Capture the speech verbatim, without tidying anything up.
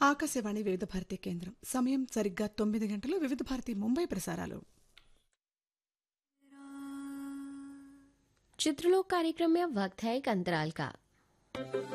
ఆకాశవాణి వివిధ భారతి కేంద్రం సమయం సరిగ్గా తొమ్మిది గంటలు. వివిధ భారతి ముంబై ప్రసారాలు. चित्रलोक कार्यक्रम में वक्त है एक अंतराल का।